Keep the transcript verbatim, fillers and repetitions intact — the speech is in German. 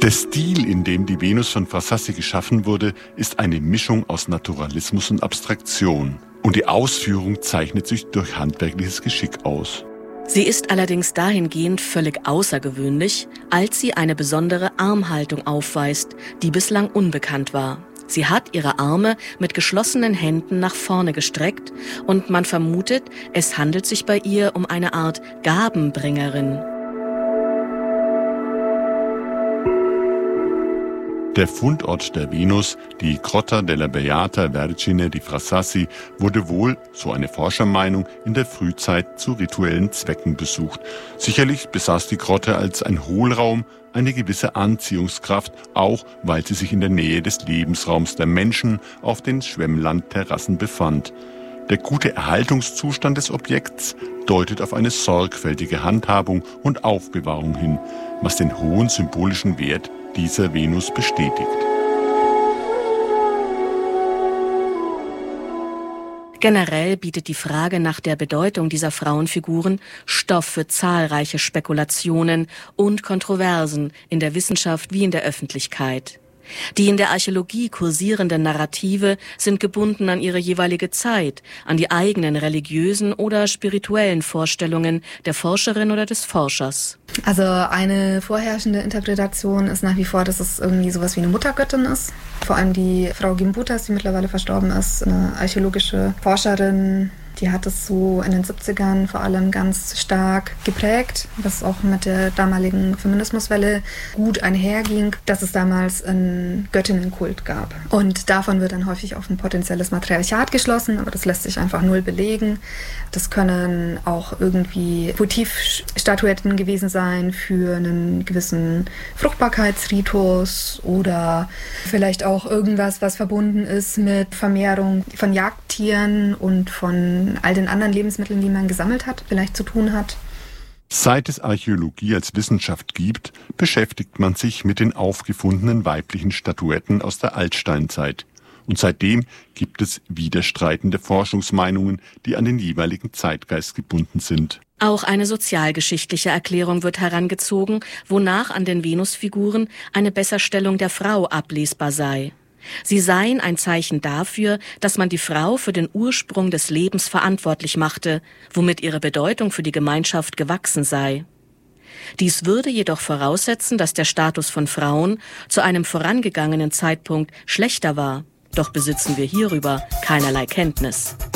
Der Stil, in dem die Venus von Frassassi geschaffen wurde, ist eine Mischung aus Naturalismus und Abstraktion. Und die Ausführung zeichnet sich durch handwerkliches Geschick aus. Sie ist allerdings dahingehend völlig außergewöhnlich, als sie eine besondere Armhaltung aufweist, die bislang unbekannt war. Sie hat ihre Arme mit geschlossenen Händen nach vorne gestreckt und man vermutet, es handelt sich bei ihr um eine Art Gabenbringerin. Der Fundort der Venus, die Grotta della Beata Vergine di Frassassi, wurde wohl, so eine Forschermeinung, in der Frühzeit zu rituellen Zwecken besucht. Sicherlich besaß die Grotte als ein Hohlraum eine gewisse Anziehungskraft, auch weil sie sich in der Nähe des Lebensraums der Menschen auf den Schwemmlandterrassen befand. Der gute Erhaltungszustand des Objekts deutet auf eine sorgfältige Handhabung und Aufbewahrung hin, was den hohen symbolischen Wert dieser Venus bestätigt. Generell bietet die Frage nach der Bedeutung dieser Frauenfiguren Stoff für zahlreiche Spekulationen und Kontroversen in der Wissenschaft wie in der Öffentlichkeit. Die in der Archäologie kursierenden Narrative sind gebunden an ihre jeweilige Zeit, an die eigenen religiösen oder spirituellen Vorstellungen der Forscherin oder des Forschers. Also eine vorherrschende Interpretation ist nach wie vor, dass es irgendwie sowas wie eine Muttergöttin ist. Vor allem die Frau Gimbutas, die mittlerweile verstorben ist, eine archäologische Forscherin, die hat es so in den siebzigern vor allem ganz stark geprägt, was auch mit der damaligen Feminismuswelle gut einherging, dass es damals einen Göttinnenkult gab. Und davon wird dann häufig auf ein potenzielles Matriarchat geschlossen, aber das lässt sich einfach null belegen. Das können auch irgendwie Votivstatuen gewesen sein für einen gewissen Fruchtbarkeitsritus oder vielleicht auch irgendwas, was verbunden ist mit Vermehrung von Jagdtieren und von all den anderen Lebensmitteln, die man gesammelt hat, vielleicht zu tun hat. Seit es Archäologie als Wissenschaft gibt, beschäftigt man sich mit den aufgefundenen weiblichen Statuetten aus der Altsteinzeit. Und seitdem gibt es widerstreitende Forschungsmeinungen, die an den jeweiligen Zeitgeist gebunden sind. Auch eine sozialgeschichtliche Erklärung wird herangezogen, wonach an den Venusfiguren eine Besserstellung der Frau ablesbar sei. Sie seien ein Zeichen dafür, dass man die Frau für den Ursprung des Lebens verantwortlich machte, womit ihre Bedeutung für die Gemeinschaft gewachsen sei. Dies würde jedoch voraussetzen, dass der Status von Frauen zu einem vorangegangenen Zeitpunkt schlechter war. Doch besitzen wir hierüber keinerlei Kenntnis.